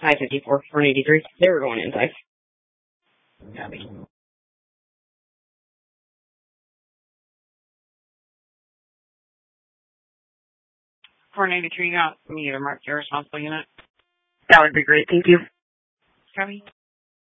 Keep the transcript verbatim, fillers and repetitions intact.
five fifty-four, four eighty-three. They were going inside. Copy. four eighty-three, you got me to mark your responsible unit. That would be great. Thank you. Copy.